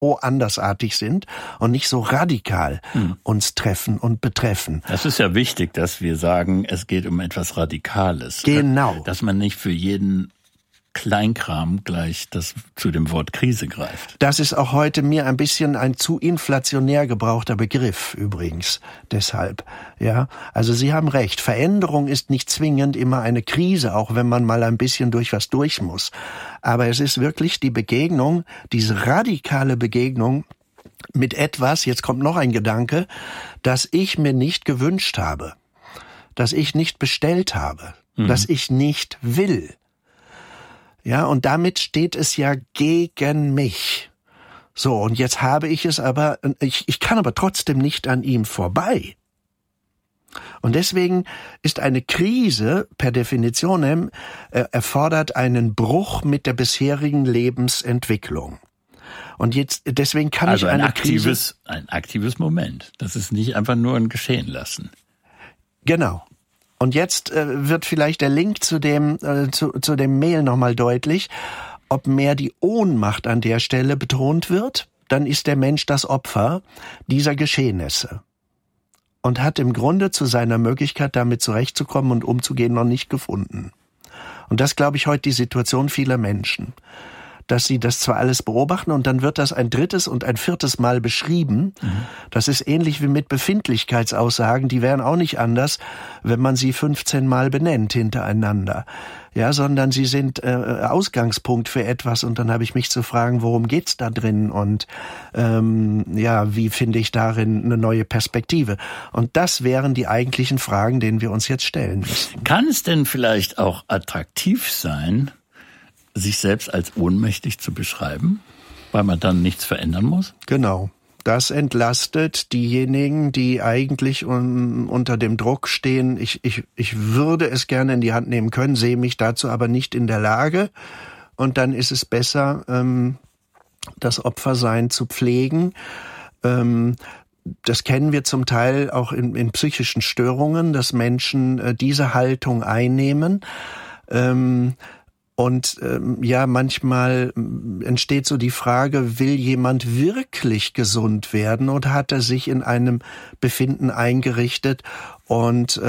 andersartig sind und nicht so radikal uns treffen und betreffen. Das ist ja wichtig, dass wir sagen, es geht um etwas Radikales. Genau. Dass man nicht für jeden Kleinkram gleich zu dem Wort Krise greift. Das ist auch heute mir ein bisschen ein zu inflationär gebrauchter Begriff übrigens. Deshalb, ja. Also Sie haben recht. Veränderung ist nicht zwingend immer eine Krise, auch wenn man mal ein bisschen durch was durch muss. Aber es ist wirklich die Begegnung, diese radikale Begegnung mit etwas, jetzt kommt noch ein Gedanke, das ich mir nicht gewünscht habe, das ich nicht bestellt habe, das ich nicht will. Ja, und damit steht es ja gegen mich. So, und jetzt habe ich es aber, ich kann aber trotzdem nicht an ihm vorbei. Und deswegen ist eine Krise per Definition erfordert einen Bruch mit der bisherigen Lebensentwicklung. Und jetzt, deswegen kann also ich ein aktives Moment. Das ist nicht einfach nur ein Geschehen lassen. Genau. Und jetzt wird vielleicht der Link zu dem Mail nochmal deutlich. Ob mehr die Ohnmacht an der Stelle betont wird, dann ist der Mensch das Opfer dieser Geschehnisse. Und hat im Grunde zu seiner Möglichkeit, damit zurechtzukommen und umzugehen, noch nicht gefunden. Und das, glaube ich, heute die Situation vieler Menschen. Dass sie das zwar alles beobachten und dann wird das ein drittes und ein viertes Mal beschrieben. Das ist ähnlich wie mit Befindlichkeitsaussagen, die wären auch nicht anders, wenn man sie 15 Mal benennt hintereinander. Ja, sondern sie sind Ausgangspunkt für etwas und dann habe ich mich zu fragen, worum geht's da drin und wie finde ich darin eine neue Perspektive? Und das wären die eigentlichen Fragen, denen wir uns jetzt stellen müssen. Kann es denn vielleicht auch attraktiv sein, sich selbst als ohnmächtig zu beschreiben, weil man dann nichts verändern muss? Genau. Das entlastet diejenigen, die eigentlich unter dem Druck stehen. Ich würde es gerne in die Hand nehmen können, sehe mich dazu aber nicht in der Lage. Und dann ist es besser, das Opfersein zu pflegen. Das kennen wir zum Teil auch in psychischen Störungen, dass Menschen diese Haltung einnehmen. Manchmal entsteht so die Frage, will jemand wirklich gesund werden oder hat er sich in einem Befinden eingerichtet und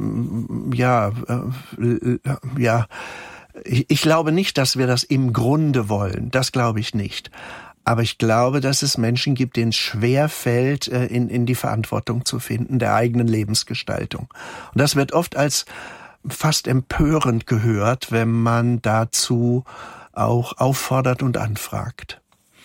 ich glaube nicht, dass wir das im Grunde wollen, das glaube ich nicht. Aber ich glaube, dass es Menschen gibt, denen es schwer fällt, in die Verantwortung zu finden, der eigenen Lebensgestaltung. Und das wird oft als fast empörend gehört, wenn man dazu auch auffordert und anfragt.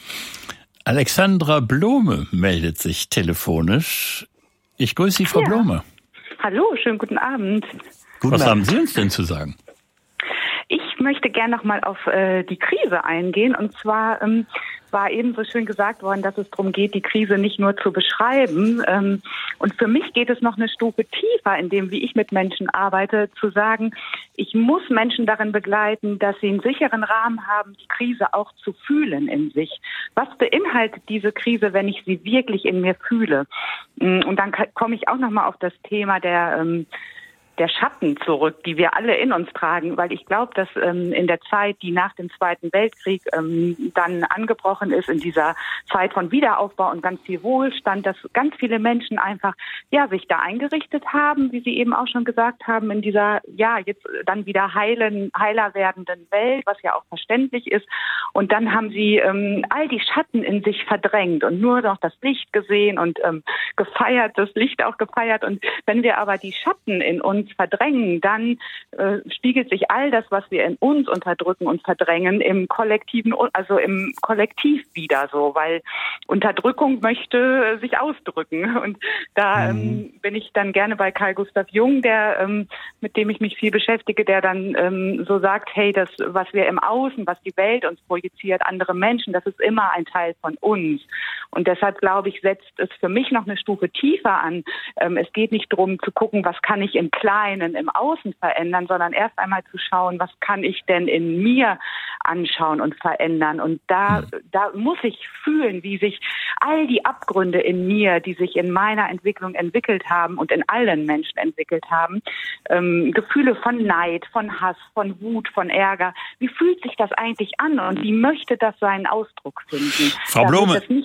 Alexandra Blome meldet sich telefonisch. Ich grüße Sie, Frau Blome. Hallo, schönen guten Abend. Was haben Sie uns denn zu sagen? Ich möchte gerne noch mal auf die Krise eingehen. Und zwar war eben so schön gesagt worden, dass es darum geht, die Krise nicht nur zu beschreiben. Und für mich geht es noch eine Stufe tiefer, in dem, wie ich mit Menschen arbeite, zu sagen, ich muss Menschen darin begleiten, dass sie einen sicheren Rahmen haben, die Krise auch zu fühlen in sich. Was beinhaltet diese Krise, wenn ich sie wirklich in mir fühle? Und dann komme ich auch noch mal auf das Thema der Schatten zurück, die wir alle in uns tragen, weil ich glaube, dass in der Zeit, die nach dem Zweiten Weltkrieg dann angebrochen ist, in dieser Zeit von Wiederaufbau und ganz viel Wohlstand, dass ganz viele Menschen einfach sich da eingerichtet haben, wie Sie eben auch schon gesagt haben, in dieser jetzt dann wieder heiler werdenden Welt, was ja auch verständlich ist. Und dann haben sie all die Schatten in sich verdrängt und nur noch das Licht gesehen und gefeiert, das Licht auch gefeiert. Und wenn wir aber die Schatten in uns verdrängen, dann spiegelt sich all das, was wir in uns unterdrücken und verdrängen, im Kollektiv wieder so, weil Unterdrückung möchte sich ausdrücken. Und da bin ich dann gerne bei Carl Gustav Jung, der mit dem ich mich viel beschäftige, der dann so sagt, hey, das, was wir im Außen, was die Welt uns projiziert, andere Menschen, das ist immer ein Teil von uns. Und deshalb, glaube ich, setzt es für mich noch eine Stufe tiefer an. Es geht nicht darum zu gucken, was kann ich im Kleinen, im Außen verändern, sondern erst einmal zu schauen, was kann ich denn in mir anschauen und verändern. Und da muss ich fühlen, wie sich all die Abgründe in mir, die sich in meiner Entwicklung entwickelt haben und in allen Menschen entwickelt haben, Gefühle von Neid, von Hass, von Wut, von Ärger, wie fühlt sich das eigentlich an und wie möchte das seinen Ausdruck finden? Frau Blome,